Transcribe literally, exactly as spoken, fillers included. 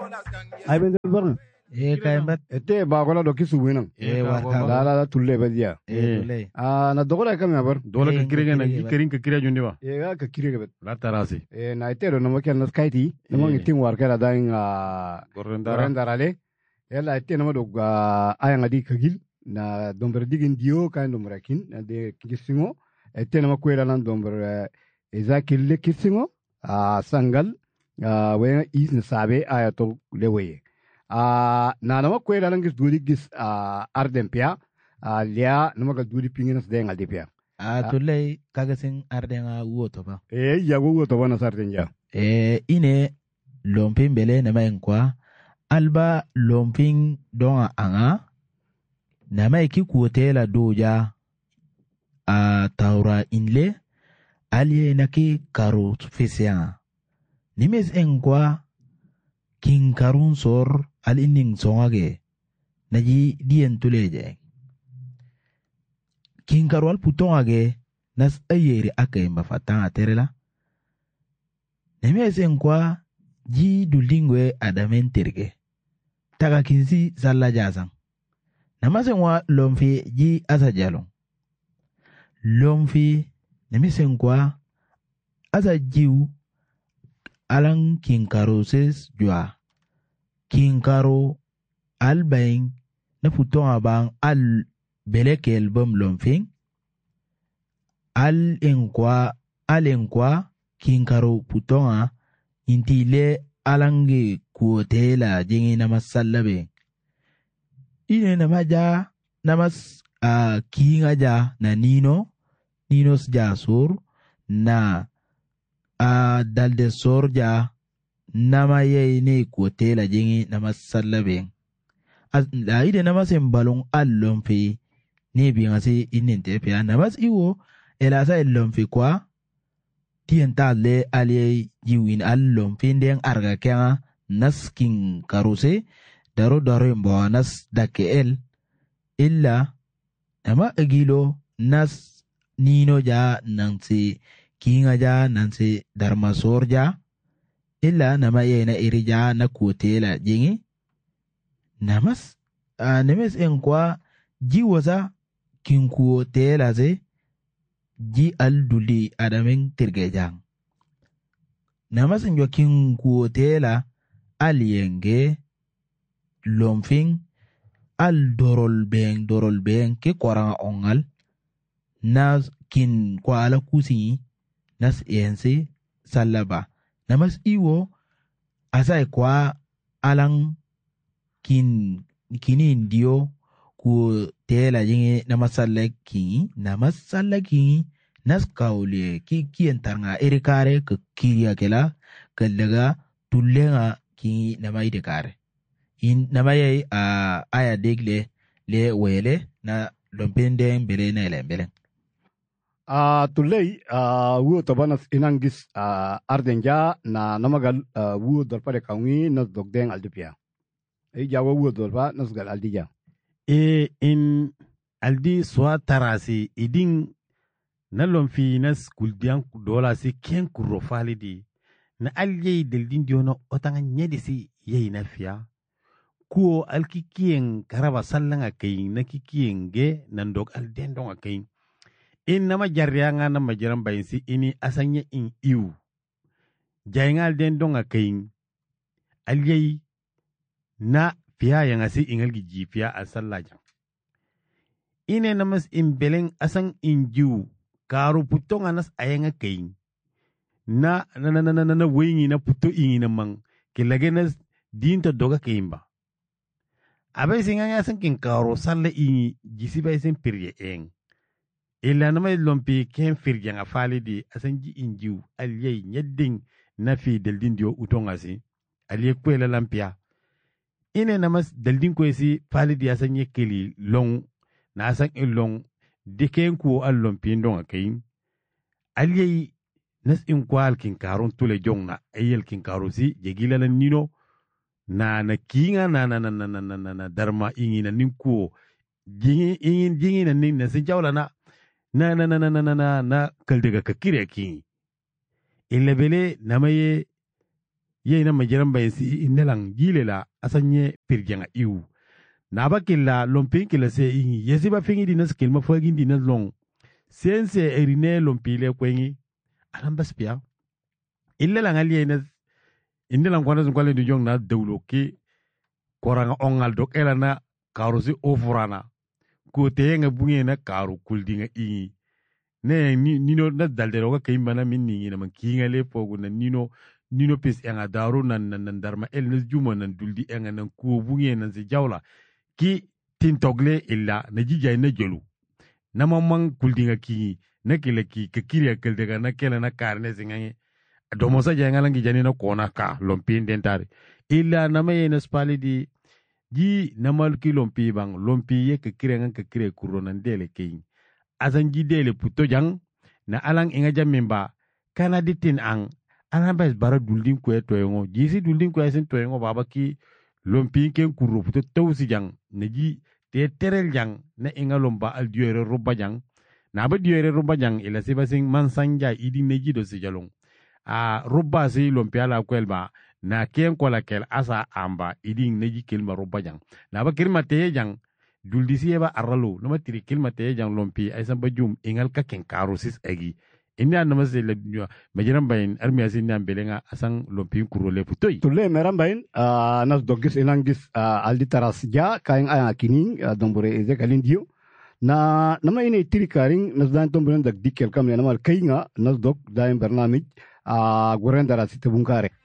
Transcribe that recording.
ay ben barna e kaimbat ete ba gola do kisu winan e warka la la tulle badia e dole ah na dogola kam ya bar dole ka kirege na kirin ka kira jondi ba e ga ka kirege bet la tarasi e na ite do no makel na skaiti no mangi tin war kala dain a gorendara gorendarale ela ite no do aya ngadi kagil na domber digin dio kan domber kin na de kisingo ite no makwela lan domber eza kille kisingo a sangal a we is na sabe aya to lewe a na na makwela lan gis duri gis a ardempia a lia no magal duri pinginas de ngal dipia a tulle kaga sin ardenga woto ba e ya go to wana sarten ja e ine lompin bele na mai kwa alba lompin don anga na mai ki kuotela doja a taura inle aliye na ki karo fesianga nimes engwa king karun sor al inning songage naji dien tuleje king karwal putongage nas ayeri ake mafatanga terela nimes engwa ji dulingwe adamen terge taga kinsi salla jasang namasen wa lomfi ji asa jalong lomfi nemisen kwa asa jiu alang kinkaro ses jua kinkaro albain na futon abang al belekel bom lomfing al enkwa al enkwa kinkaro putonga intile alange kuotela jingi namasallabe ine namaja namas a uh, kinga ja na nino ninos ja sur na a uh, dalde sor ja nama ye ne kuotela jingi namasallabe la ide namas embalong allon fi ne bingasi inente pia namas iwo elasa ellon fi kwa tienta le alie jiwin allon fi ndeng arga kenga nasking karuse daro daro mbo nas dake el illa ama agilo nas nino ja nansi kinga ja nansi darmasor ja illa nama yena iri ja na kutela jingi namas uh, nemes enkwa ji waza kinkuo tela ze ji alduli adamen tirgejang namas njo kinkuo tela alienge lomfing al dorol beng dorol beng ke koranga ongal nas kin kwa ala kusi nas ense salaba namas iwo asai kwa alang kin kini ndio ku tela jinge namasalla ki namasalla ki nas kaule ki ki entarnga erikare ke kiya kela kalaga tullenga ki namai de kare in namai a uh, aya degle le wele na lompende mbele na ele mbele a tulei a wu tabanas inangis a ardenja na namagal wu dorpare kaungi nas dogdeng aldipia e jawo wu dorpa nas gal aldija e in aldi swa tarasi idin na lomfi nas kuldian dola si ken kurro falidi na alye deldin diono otanga nyedisi yei na fia kuo alkikien karaba sallanga kai na kikien ge nandok aldendong akai in nama jarrianga na majiran bayinsi ini asanya in iu jainga aldendong akai alye na fia yang asi ingal giji fia asallaja ine namas in beleng asang inju karu putong anas ayanga kai na na na na na na wingi na puto ingi na mang kilagenas dinto doga keimba abe singanga san kin karo salle ingi jisi bay sen pirye eng illa na may lompi ken firje nga falidi asan ji injiu aliyei nyedding na fi deldin dio utonga si aliye kwela lampia ine namas deldin kwesi falidi asan yekeli long na asan long diken ku al lompi ndonga kayin aliyei nas in kwal kin karon tule jongna ayel kin karosi jegila la nino na na kinga na na na na na na na na darma ingi na ninkuo jingi ingi jingi na nin na sinjawla na na na na na na na na na kaldega kakire kingi ilebele namaye ye na majiran bayan si indalan gile la asanye pirjanga iu na ba killa lompin killa se ingi yesi ba fingi dinas kilma fagi dinas long sense erine lompile kwengi alam baspia illa la ngali na indalan kwana zunkwale du jong na dawlo ki koranga ongal dok ela na karusi ofurana ko te nga bunge na karu kuldinga ingi ne nino na daldero ka kaimbana min ningi na man kinga le fogu na nino nino pis enga daru nan nan darma el nas juma nan duldi enga nan ko bunge nan si jawla ki tintogle illa na jijay na jolu na mamang kuldinga ki na kila ki ka kiriya kildega na kela na karne singange domo sa janga langi jani na kona ka lompin dentare illa na maye na spali di ji na mal ki lompi bang lompi ye ka kiriya ka kiriya kuronan dele king azan ji dele puto jang na alang inga jamimba kana ditin ang anabes bara duldin kwe toyongo jisi duldin kwe sin toyongo baba ki lompi ken kuro puto tawsi jang na ji te terel jang na inga lomba al diore roba jang na ba diore roba jang ila siba sing mansanja idi neji do si jalong a roba si lompi ala kwelba na ken kola kel asa amba idi neji kelma roba jang na ba kirma te jang duldi si eba aralo no matiri kelma te jang lompi ay samba jum ingal ka ken karosis egi ina na mase le majiran bayin armi asin nan belenga asang lompi kuro le putoy tulle meran bayin nas dogis inangis aldi taras ja kaing aya kining dombore eze kalindio na nama ine tiri karing nas dan tombren dag dikel kam le namal kainga nas dog daim bernamij gorendara site bunkare